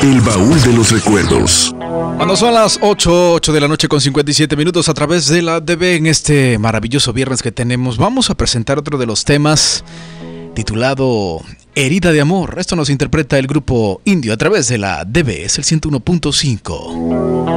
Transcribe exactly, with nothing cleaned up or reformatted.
El baúl de los recuerdos. Cuando son las ocho, ocho de la noche con cincuenta y siete minutos a través de la D B en este maravilloso viernes que tenemos, vamos a presentar otro de los temas titulado Herida de Amor. Esto nos interpreta el grupo Indio a través de la D B, es el ciento uno punto cinco.